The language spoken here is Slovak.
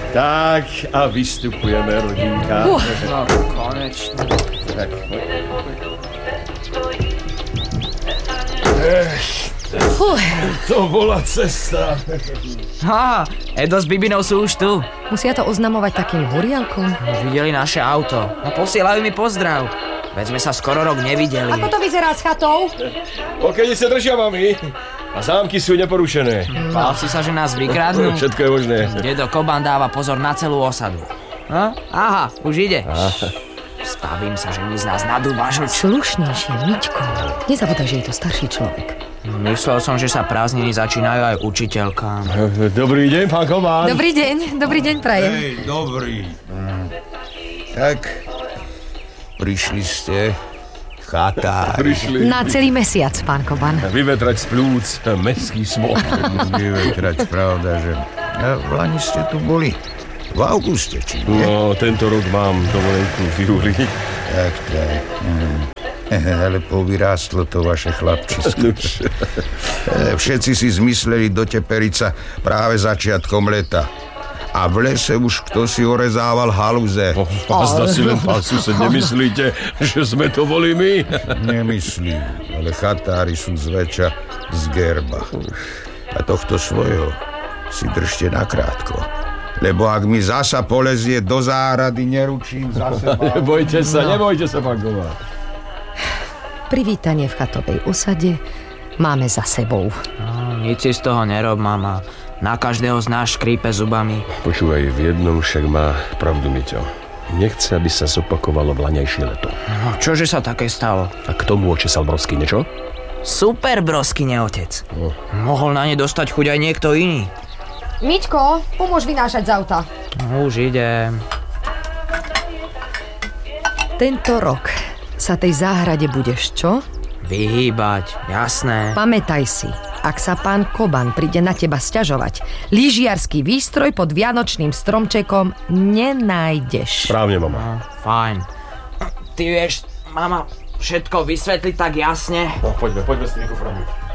Tak a vystupujeme, rodinka. No, konečne. Tak. To bola cesta. Edo s Bibinou sú už tu. Musia to oznamovať takým hurialkom. Videli naše auto. No posielajú mi pozdrav. Veď sme sa skoro rok nevideli. Ako to vyzerá s chatou? Okedy sa držia, mami. A zámky sú neporušené. Bál si sa, že nás vykradnú? Všetko je možné. Dedo Koban dáva pozor na celú osadu. No? Aha, už ide. Stavím sa, že mi z nás nadúbažuť. Slušnejšie, Miťko. Nezabúdaj, že je to starší človek. Myslel som, že sa prázdniny začínajú aj učiteľkám. Dobrý deň, pán Koban. Dobrý deň prajem. Hej, dobrý. Tak, prišli ste, chatári. Prišli. Na celý mesiac, pán Koban. Vyvetrať z plúc mestský smog. Vyvetrať, pravda, že... V lani ste tu boli. V auguste, či nie? No, tento rok mám dovolenku v júli. Tak. Ale povyrástlo to vaše chlapčisko. Všetci si zmysleli doteperiť sa práve začiatkom leta. A v lese už kto si orezával haluze. A zda si len, pán sused, nemyslíte, že sme to boli my? Nemyslím, ale chatári sú zväčša z gerba. A tohto svojho si držte nakrátko. Lebo ak mi zasa polezie do záhrady, neručím za seba. Nebojte sa, pán Koban. Privítanie v chatovej osade máme za sebou. Nic si z toho nerob, mama. Na každého z nás škrípe zubami. Počúvaj, v jednom však má pravdu, Miťo. Nechce, aby sa zopakovalo vlaňajšie leto. No, čože sa také stalo? A k tomu očesal Broský niečo? Super broskyne, otec. Mohol na ne dostať chuť aj niekto iný. Miťko, pomôž vynášať z auta. Už idem. Tento rok sa tej záhrade budeš, čo? Vyhýbať, jasné. Pamätaj si, ak sa pán Koban príde na teba sťažovať, lyžiarsky výstroj pod vianočným stromčekom nenájdeš. Správne, mama. No, fajn. Ty vieš, mama, všetko vysvetliť tak jasne. No, poďme s tým kufrom.